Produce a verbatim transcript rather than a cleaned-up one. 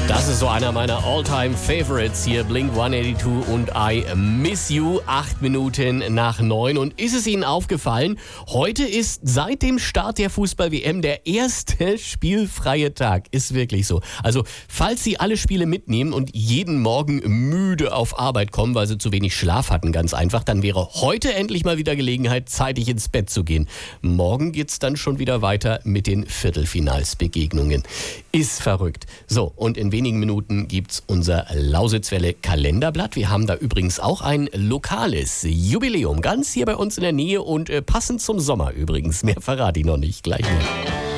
Das ist so einer meiner All-Time-Favorites hier, Blink hundertzweiundachtzig und I Miss You, acht Minuten nach neun. Und ist es Ihnen aufgefallen, heute ist seit dem Start der Fußball-W M der erste spielfreie Tag. Ist wirklich so. Also, falls Sie alle Spiele mitnehmen und jeden Morgen müde auf Arbeit kommen, weil Sie zu wenig Schlaf hatten, ganz einfach, dann wäre heute endlich mal wieder Gelegenheit, zeitig ins Bett zu gehen. Morgen geht's dann schon wieder weiter mit den Viertelfinalsbegegnungen. Ist verrückt. So, und in wenigen Minuten gibt's unser Lausitzwelle Kalenderblatt. Wir haben da übrigens auch ein lokales Jubiläum, ganz hier bei uns in der Nähe und äh, passend zum Sommer übrigens. Mehr verrate ich noch nicht, gleich mehr.